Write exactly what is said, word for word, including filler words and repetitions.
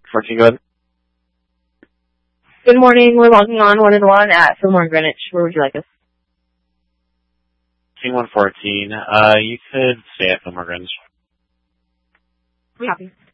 fourteen, go ahead. Good morning. We're logging on one and one at Fillmore and Greenwich. Where would you like us? Team one fourteen, uh, you could stay at Fillmore Greenwich. We copy.